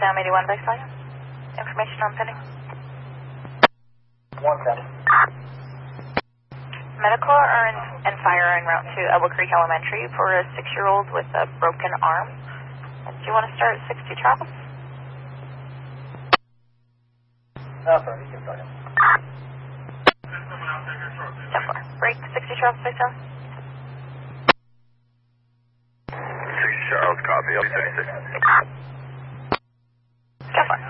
Sam 81 base value. Information on pending. 110. Medical and fire en route to Elbow Creek Elementary for a 6-year-old with a broken arm. Do you want to start at 60 Travel? No, sir, you can start him. 10-4. Break 60 Travel, space down. 60 Charles, copy, up 36. 10-4.